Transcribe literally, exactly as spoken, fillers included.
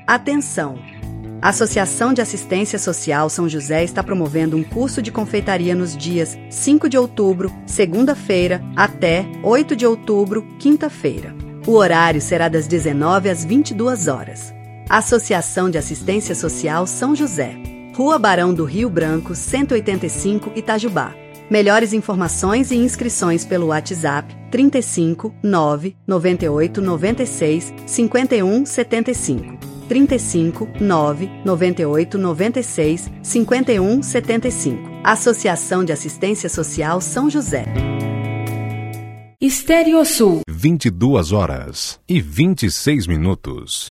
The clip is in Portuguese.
Atenção! A Associação de Assistência Social São José está promovendo um curso de confeitaria nos dias cinco de outubro, segunda-feira, até oito de outubro, quinta-feira. O horário será das dezenove às vinte e duas horas. Associação de Assistência Social São José. Rua Barão do Rio Branco, cento e oitenta e cinco, Itajubá. Melhores informações e inscrições pelo WhatsApp trinta e cinco, nove, noventa e oito, noventa e seis, cinquenta e um, setenta e cinco. trinta e cinco, nove, noventa e oito, noventa e seis, cinquenta e um, setenta e cinco. Associação de Assistência Social São José. Estéreo Sul. vinte e duas horas e vinte e seis minutos.